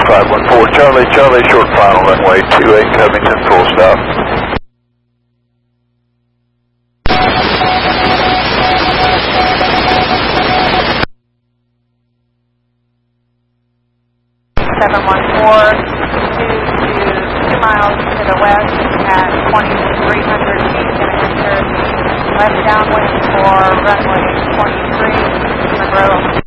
514 Charlie, Charlie, short final runway 28 Covington, full stop. Two miles to the west at 2,300 feet, going to enter left downwind for runway 23, Monroe.